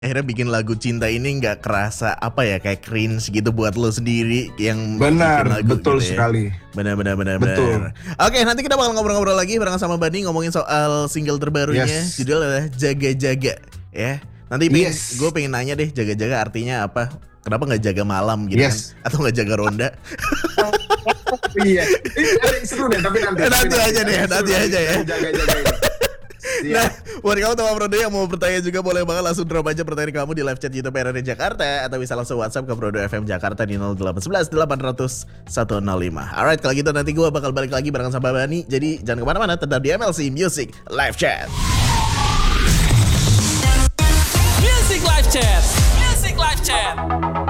akhirnya bikin lagu cinta ini nggak kerasa apa ya, kayak cringe gitu buat lo sendiri yang Benar, bikin lagu betul gitu ya. sekali. Benar. Betul. Oke, nanti kita bakal ngobrol-ngobrol lagi bareng sama Bani ngomongin soal single terbarunya. Yes. Judul adalah Jaga-Jaga ya. Nanti gue pengen nanya deh, jaga-jaga artinya apa? Kenapa nggak jaga malam gitu kan? Atau nggak jaga ronda? Iya, ini ada yang seru deh, tapi nanti aja ya. Jaga-jaga ini. Nah, buat kamu teman Prodo yang mau bertanya juga boleh banget langsung drop aja pertanyaan kamu di live chat YouTube RRI Jakarta atau bisa langsung WhatsApp ke Prodo FM Jakarta di 0811 800 105. Alright, kalau gitu nanti gue bakal balik lagi bareng sama Bani. Jadi jangan kemana-mana, tetap di MLC Music Live Chat. Music Live Chat.